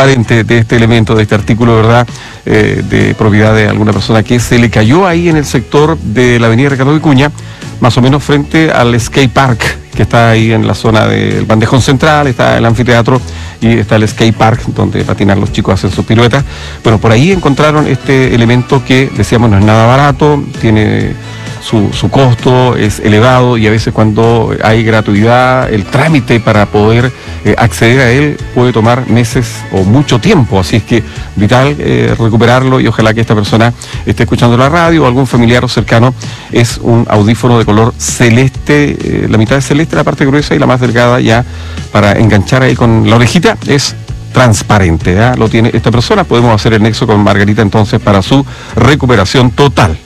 transparente de este elemento, de este artículo, ¿verdad?, de propiedad de alguna persona que se le cayó ahí en el sector de la avenida Ricardo Vicuña, más o menos frente al skate park, que está ahí en la zona del bandejón central, está el anfiteatro y está el skate park, donde patinar los chicos hacen sus piruetas. Bueno, por ahí encontraron este elemento que, decíamos, no es nada barato, tiene su costo, es elevado, y a veces cuando hay gratuidad, el trámite para poder acceder a él puede tomar meses o mucho tiempo. Así es que vital recuperarlo, y ojalá que esta persona esté escuchando la radio o algún familiar o cercano. Es un audífono de color celeste, la mitad es celeste, la parte gruesa, y la más delgada ya para enganchar ahí con la orejita es transparente, ¿ya? Lo tiene esta persona. Podemos hacer el nexo con Margarita entonces para su recuperación total.